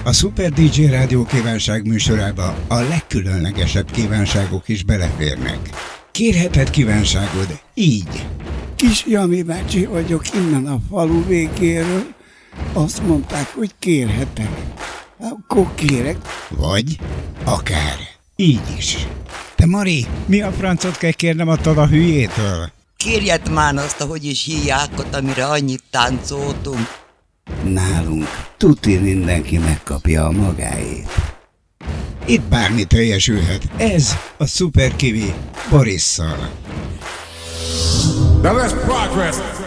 A Super DJ Rádió kívánság műsorába a legkülönlegesebb kívánságok is beleférnek. Kérheted kívánságod így. Kis Jami bácsi vagyok innen a falu végéről. Azt mondták, hogy kérhetek. Akkor kérek. Vagy akár így is. Te Mari, mi a francot kell kérnem attól a hülyétől? Kérjed már azt, ahogy is hívják ott, amire annyit táncoltunk. Nálunk tuti mindenki megkapja a magáét. Itt bármi teljesülhet. Ez a Super Kiwi Borisszal. Now let's progress.